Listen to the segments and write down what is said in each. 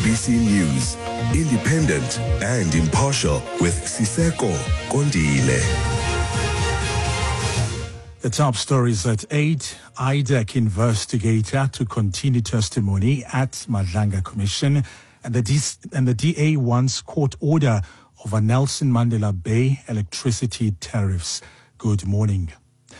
SABC News, independent and impartial with Siseko Kondile. The top stories at 8. IDEC investigator to continue testimony at Madlanga Commission, and the DA wants court order over Nelson Mandela Bay electricity tariffs. Good morning.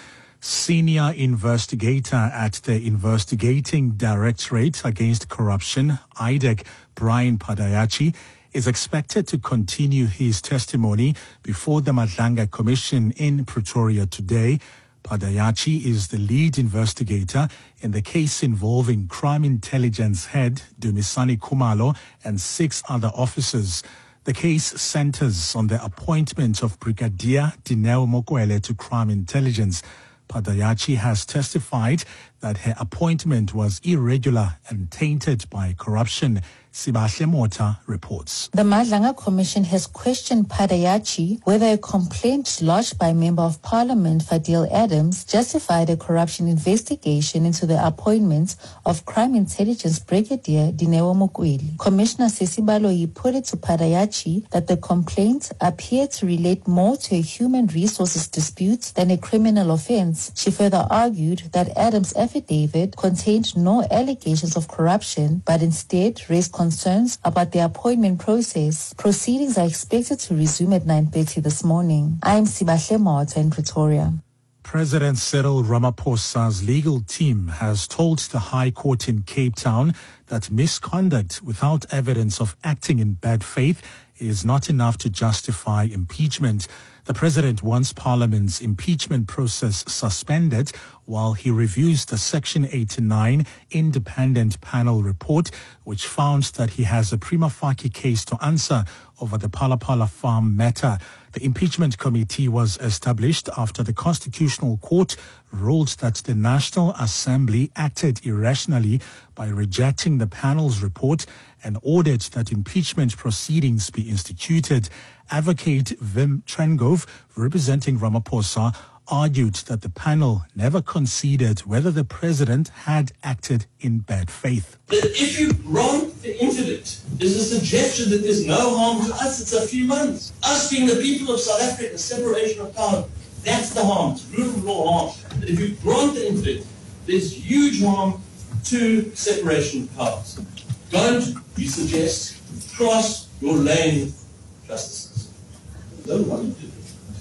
Senior investigator at the Investigating Directorate Against Corruption, IDEC, Brian Padayachi, is expected to continue his testimony before the Madlanga Commission in Pretoria today. Padayachi is the lead investigator in the case involving Crime Intelligence Head Dumisani Khumalo and 6 other officers. The case centers on the appointment of Brigadier Dineo Mokoele to Crime Intelligence. Padayachi has testified that her appointment was irregular and tainted by corruption. Sibahle Mota reports. The Madlanga Commission has questioned Padayachi whether a complaint lodged by Member of Parliament Fadil Adams justified a corruption investigation into the appointment of Crime Intelligence Brigadier Dineo Mokoele. Commissioner Sesibaloyi put it to Padayachi that the complaint appeared to relate more to a human resources dispute than a criminal offense. She further argued that Adams' affidavit contained no allegations of corruption, but instead raised concerns about the appointment process. Proceedings are expected to resume at 9:30 this morning. I'm Sibahle Mota in Pretoria. President Cyril Ramaphosa's legal team has told the High Court in Cape Town that misconduct without evidence of acting in bad faith is not enough to justify impeachment. The president wants Parliament's impeachment process suspended while he reviews the Section 89 independent panel report, which found that he has a prima facie case to answer over the Phala Phala farm matter. The impeachment committee was established after the Constitutional Court ruled that the National Assembly acted irrationally by rejecting the panel's report and ordered that impeachment proceedings be instituted. Advocate Wim Trengove, representing Ramaphosa, argued that the panel never considered whether the president had acted in bad faith. If you grant the interdict, there's a suggestion that there's no harm to us. It's a few months. Us being the people of South Africa, separation of power, that's the harm. It's rule of law harm. But if you grant the interdict, there's huge harm to separation of powers. Don't, you suggest, cross your lane, justices. I don't want to do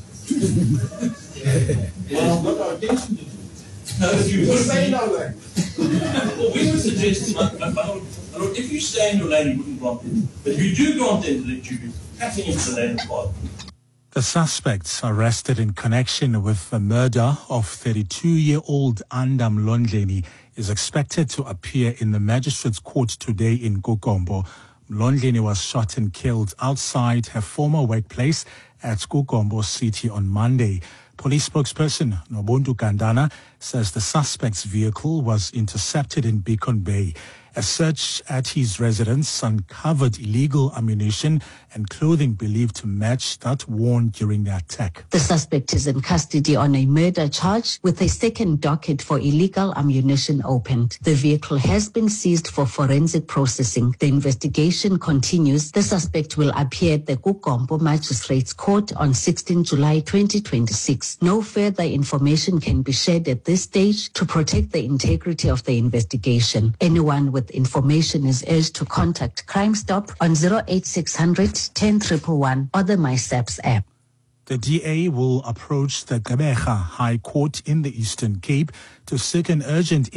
it. Well, not our intention to do it. No, if you stay in our lane. Well, we would suggest, if you stay in your lane, you wouldn't grant it. But if you do grant the interdict, you'd be cutting into the lane of Parliament. The suspects arrested in connection with the murder of 32-year-old Anda Mlondleni is expected to appear in the Magistrates Court today in Gugombo. Mlondleni was shot and killed outside her former workplace at Gugombo City on Monday. Police spokesperson Nobuntu Gandana says the suspect's vehicle was intercepted in Beacon Bay. A search at his residence uncovered illegal ammunition and clothing believed to match that worn during the attack. The suspect is in custody on a murder charge with a second docket for illegal ammunition opened. The vehicle has been seized for forensic processing. The investigation continues. The suspect will appear at the Gugombo Magistrates Court on 16 July 2026. No further information can be shared at this stage to protect the integrity of the investigation. Anyone with information is urged to contact Crime Stop on 08600 10111 or the MySAPS app. The DA will approach the Gqeberha High Court in the Eastern Cape to seek an urgent